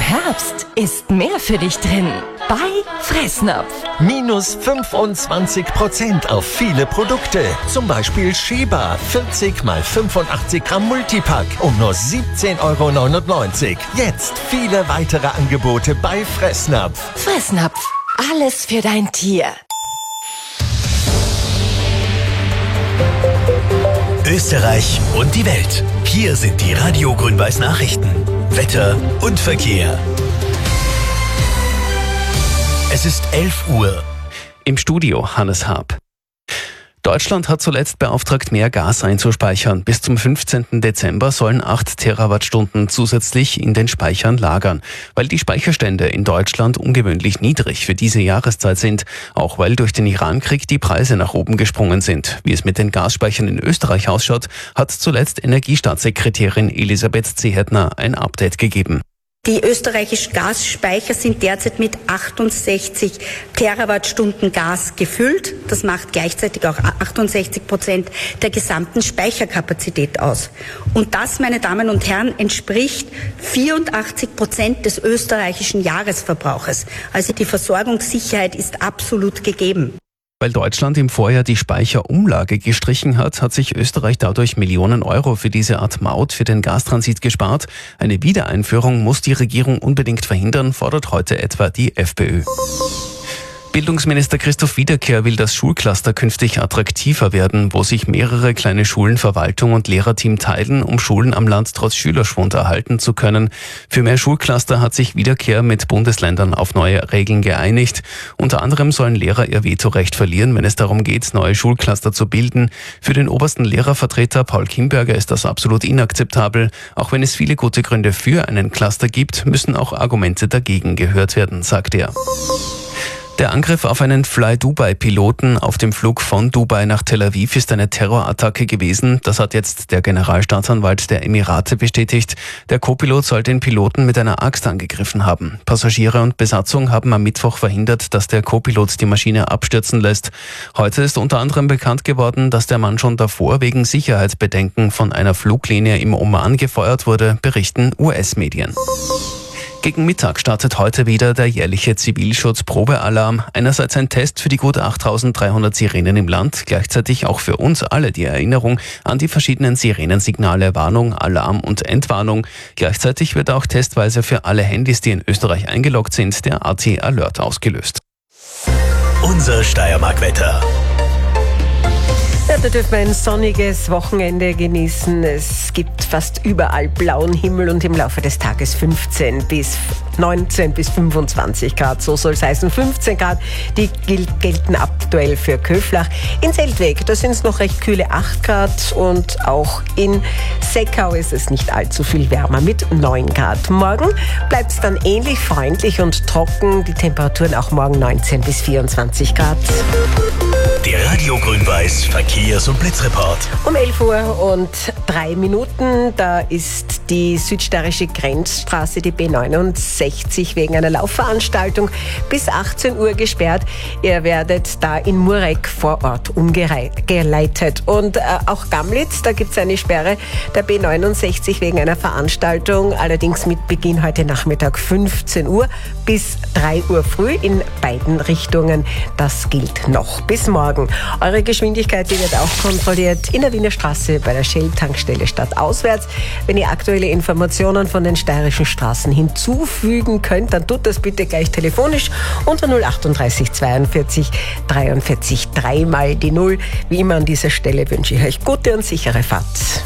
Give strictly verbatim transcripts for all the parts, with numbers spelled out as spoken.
Herbst ist mehr für dich drin. Bei Fressnapf. Minus fünfundzwanzig Prozent auf viele Produkte. Zum Beispiel Sheba vierzig mal fünfundachtzig Gramm Multipack um nur siebzehn Euro neunundneunzig. Jetzt viele weitere Angebote bei Fressnapf. Fressnapf. Alles für dein Tier. Österreich und die Welt. Hier sind die Radio Grün-Weiß Nachrichten. Wetter und Verkehr. Es ist elf Uhr. Im Studio Hannes Haab. Deutschland hat zuletzt beauftragt, mehr Gas einzuspeichern. Bis zum fünfzehnten Dezember sollen acht Terawattstunden zusätzlich in den Speichern lagern. Weil die Speicherstände in Deutschland ungewöhnlich niedrig für diese Jahreszeit sind. Auch weil durch den Irankrieg die Preise nach oben gesprungen sind. Wie es mit den Gasspeichern in Österreich ausschaut, hat zuletzt Energiestaatssekretärin Elisabeth Zehetner ein Update gegeben. Die österreichischen Gasspeicher sind derzeit mit achtundsechzig Terawattstunden Gas gefüllt. Das macht gleichzeitig auch achtundsechzig Prozent der gesamten Speicherkapazität aus. Und das, meine Damen und Herren, entspricht vierundachtzig Prozent des österreichischen Jahresverbrauches. Also die Versorgungssicherheit ist absolut gegeben. Weil Deutschland im Vorjahr die Speicherumlage gestrichen hat, hat sich Österreich dadurch Millionen Euro für diese Art Maut für den Gastransit gespart. Eine Wiedereinführung muss die Regierung unbedingt verhindern, fordert heute etwa die FPÖ. Bildungsminister Christoph Wiederkehr will, dass Schulcluster künftig attraktiver werden, wo sich mehrere kleine Schulen, Verwaltung und Lehrerteam teilen, um Schulen am Land trotz Schülerschwund erhalten zu können. Für mehr Schulcluster hat sich Wiederkehr mit Bundesländern auf neue Regeln geeinigt. Unter anderem sollen Lehrer ihr Vetorecht verlieren, wenn es darum geht, neue Schulcluster zu bilden. Für den obersten Lehrervertreter Paul Kimberger ist das absolut inakzeptabel. Auch wenn es viele gute Gründe für einen Cluster gibt, müssen auch Argumente dagegen gehört werden, sagt er. Der Angriff auf einen Fly-Dubai-Piloten auf dem Flug von Dubai nach Tel Aviv ist eine Terrorattacke gewesen. Das hat jetzt der Generalstaatsanwalt der Emirate bestätigt. Der Co-Pilot soll den Piloten mit einer Axt angegriffen haben. Passagiere und Besatzung haben am Mittwoch verhindert, dass der Co-Pilot die Maschine abstürzen lässt. Heute ist unter anderem bekannt geworden, dass der Mann schon davor wegen Sicherheitsbedenken von einer Fluglinie im Oman gefeuert wurde, berichten U S-Medien. Gegen Mittag startet heute wieder der jährliche Zivilschutz-Probealarm. Einerseits ein Test für die gut achttausenddreihundert Sirenen im Land, gleichzeitig auch für uns alle die Erinnerung an die verschiedenen Sirenensignale Warnung, Alarm und Entwarnung. Gleichzeitig wird auch testweise für alle Handys, die in Österreich eingeloggt sind, der A T Alert ausgelöst. Unser Steiermark-Wetter. Ja, da dürfen wir ein sonniges Wochenende genießen. Es gibt fast überall blauen Himmel und im Laufe des Tages fünfzehn bis neunzehn bis fünfundzwanzig Grad. So soll es heißen. fünfzehn Grad, die gelten aktuell für Köflach. In Zeltweg, da sind es noch recht kühle acht Grad und auch in Seckau ist es nicht allzu viel wärmer mit neun Grad. Morgen bleibt es dann ähnlich freundlich und trocken. Die Temperaturen auch morgen neunzehn bis vierundzwanzig Grad. Der Radio Grün-Weiß Verkehrs- und Blitzreport. Um elf Uhr und drei Minuten, da ist die südsteirische Grenzstraße, die B neunundsechzig, wegen einer Laufveranstaltung bis achtzehn Uhr gesperrt. Ihr werdet da in Murek vor Ort umgeleitet. Und äh, auch Gamlitz, da gibt es eine Sperre der B neunundsechzig wegen einer Veranstaltung, allerdings mit Beginn heute Nachmittag fünfzehn Uhr bis drei Uhr früh in beiden Richtungen. Das gilt noch bis morgen. Eure Geschwindigkeit, die wird auch kontrolliert in der Wiener Straße bei der Shell-Tankstelle stadtauswärts. Wenn ihr aktuelle Informationen von den steirischen Straßen hinzufügen könnt, dann tut das bitte gleich telefonisch unter null achtunddreißig zweiundvierzig dreiundvierzig dreimal die Null. Wie immer an dieser Stelle wünsche ich euch gute und sichere Fahrt.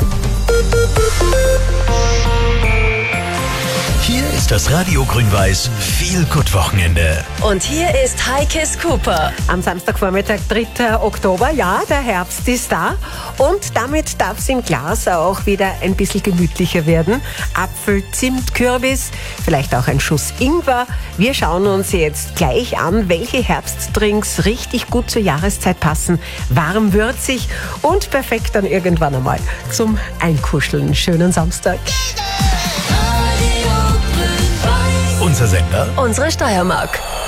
Hier ist das Radio Grün-Weiß Feel-Good-Wochenende. Und hier ist Heikes Cooper. Am Samstagvormittag, dritter Oktober, ja, der Herbst ist da und damit darf es im Glas auch wieder ein bisschen gemütlicher werden. Apfel, Zimt, Kürbis, vielleicht auch ein Schuss Ingwer. Wir schauen uns jetzt gleich an, welche Herbstdrinks richtig gut zur Jahreszeit passen, warm, würzig und perfekt dann irgendwann einmal zum Einkuscheln. Schönen Samstag. Unser Sender. Unsere Steiermark.